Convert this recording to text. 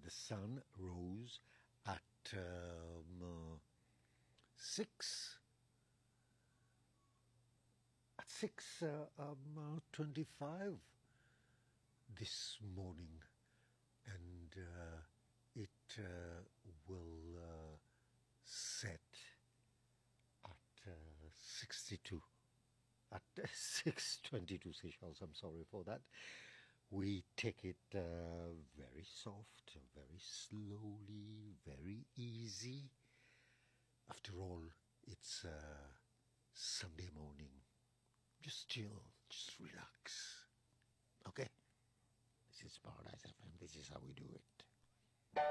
The sun rose at 6 at 6:25 this morning, and it will set at 62 at 6:22 Seychelles. I'm sorry for that. We take it very soft, very slowly, very easy. After all, it's Sunday morning. Just chill, just relax. Okay? This is Paradise FM. This is how we do it.